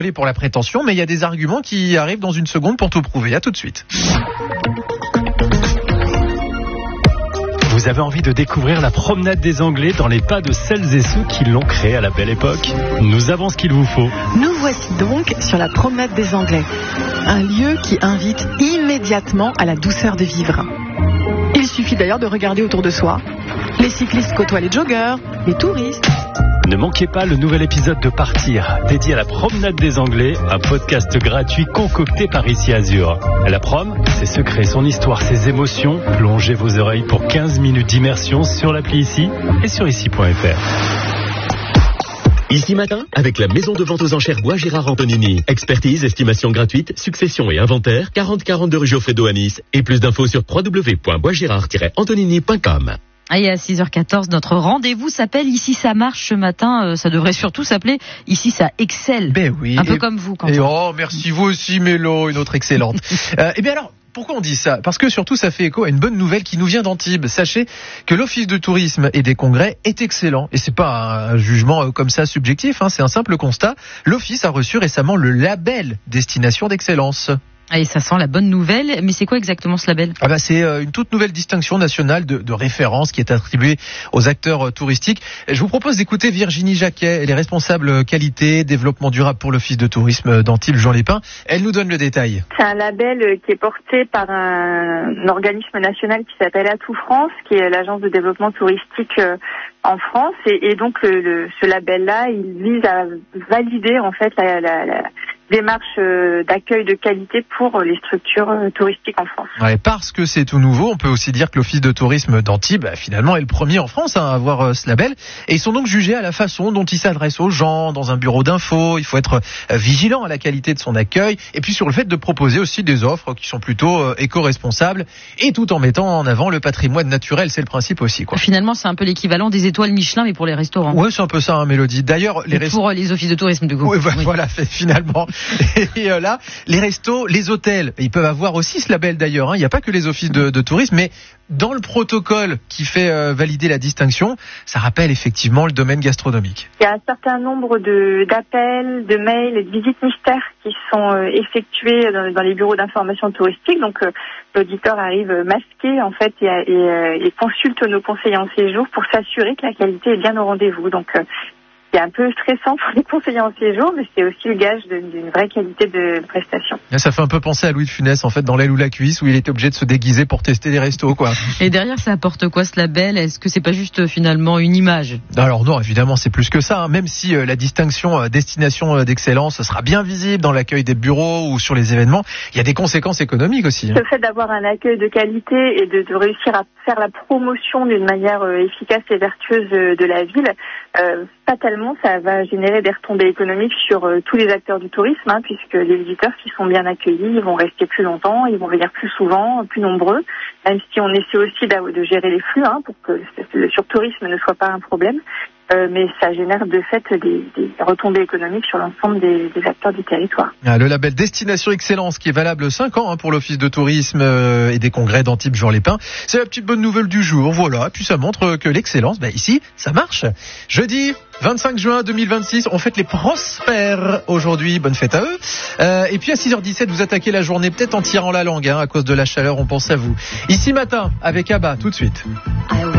pour la prétention, mais il y a des arguments qui arrivent dans une seconde pour tout prouver. À tout de suite. Vous avez envie de découvrir la promenade des Anglais dans les pas de celles et ceux qui l'ont créée à la belle époque? Nous avons ce qu'il vous faut. Nous voici donc sur la promenade des Anglais, un lieu qui invite immédiatement à la douceur de vivre. Il suffit d'ailleurs de regarder autour de soi. Les cyclistes côtoient les joggeurs, les touristes. Ne manquez pas le nouvel épisode de Partir, dédié à la promenade des Anglais, un podcast gratuit concocté par Ici Azur. La prom, c'est se créer son histoire, ses émotions. Plongez vos oreilles pour 15 minutes d'immersion sur l'appli Ici et sur ici.fr. Ici Matin, avec la maison de vente aux enchères Bois Gérard Antonini. Expertise, estimation gratuite, succession et inventaire, 4042 rue Geoffrey-Do à Nice. Et plus d'infos sur www.boisgérard-antonini.com. Et à 6h14, notre rendez-vous s'appelle Ici ça marche ce matin. Ça devrait surtout s'appeler Ici ça excelle. Ben oui. Un peu comme vous, Quentin. Et oh, merci vous aussi, Mélo, une autre excellente. Eh bien alors, pourquoi on dit ça? Parce que surtout, ça fait écho à une bonne nouvelle qui nous vient d'Antibes. Sachez que l'Office de tourisme et des congrès est excellent. Et c'est pas un jugement comme ça subjectif, c'est un simple constat. L'Office a reçu récemment le label Destination d'excellence. Et ça sent la bonne nouvelle, mais c'est quoi exactement ce label? C'est une toute nouvelle distinction nationale de référence qui est attribuée aux acteurs touristiques. Je vous propose d'écouter Virginie Jacquet, elle est responsable qualité, développement durable pour l'Office de tourisme d'Antibes Jean Lépin. Elle nous donne le détail. C'est un label qui est porté par un organisme national qui s'appelle Atout France, qui est l'agence de développement touristique en France. Et donc ce label-là, il vise à valider en fait la démarche d'accueil de qualité pour les structures touristiques en France. Ouais, parce que c'est tout nouveau, on peut aussi dire que l'Office de tourisme d'Antibes, finalement, est le premier en France à avoir ce label. Et ils sont donc jugés à la façon dont ils s'adressent aux gens, dans un bureau d'info. Il faut être vigilant à la qualité de son accueil. Et puis sur le fait de proposer aussi des offres qui sont plutôt éco-responsables et tout en mettant en avant le patrimoine naturel. C'est le principe aussi, quoi. Finalement, c'est un peu l'équivalent des étoiles Michelin, mais pour les restaurants. Ouais, c'est un peu ça, Mélodie. D'ailleurs, pour les offices de tourisme, du coup. Oui. Voilà, finalement. Et là, les restos, les hôtels, ils peuvent avoir aussi ce label d'ailleurs. Il n'y a pas que les offices de tourisme, mais dans le protocole qui fait valider la distinction, ça rappelle effectivement le domaine gastronomique. Il y a un certain nombre d'appels, de mails et de visites mystères qui sont effectués dans les bureaux d'information touristique. Donc l'auditeur arrive masqué en fait et consulte nos conseillers en séjour pour s'assurer que la qualité est bien au rendez-vous. Donc c'est un peu stressant pour les conseillers en séjour, mais c'est aussi le gage d'une vraie qualité de prestation. Ça fait un peu penser à Louis de Funès, en fait, dans L'aile ou la cuisse, où il était obligé de se déguiser pour tester des restos, quoi. Et derrière, ça apporte quoi ce label? Est-ce que c'est pas juste finalement une image? Alors non, évidemment, c'est plus que ça. Même si la distinction destination d'excellence sera bien visible dans l'accueil des bureaux ou sur les événements, il y a des conséquences économiques aussi. Le fait d'avoir un accueil de qualité et de réussir à faire la promotion d'une manière efficace et vertueuse de la ville, fatalement, ça va générer des retombées économiques sur tous les acteurs du tourisme, puisque les visiteurs, s'ils sont bien accueillis, ils vont rester plus longtemps, ils vont venir plus souvent, plus nombreux, même si on essaie aussi de gérer les flux pour que le surtourisme ne soit pas un problème. Mais ça génère de fait des retombées économiques sur l'ensemble des acteurs du territoire. Le label Destination Excellence qui est valable 5 ans pour l'Office de tourisme et des congrès d'Antibes Jean Lépin. C'est la petite bonne nouvelle du jour, voilà. Puis ça montre que l'excellence, ici, ça marche. Jeudi 25 juin 2026, on fête les prospères aujourd'hui, bonne fête à eux. Et puis à 6h17, vous attaquez la journée peut-être en tirant la langue, à cause de la chaleur, on pense à vous. Ici Matin, avec Abba, tout de suite.